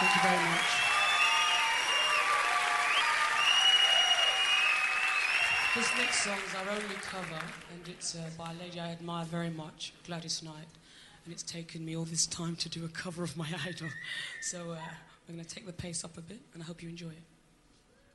Thank you very much. This next song is our only cover, and it's by a lady I admire very much, Gladys Knight. And it's taken me all this time to do a cover of my idol. So we're going to take the pace up a bit, and I hope you enjoy it.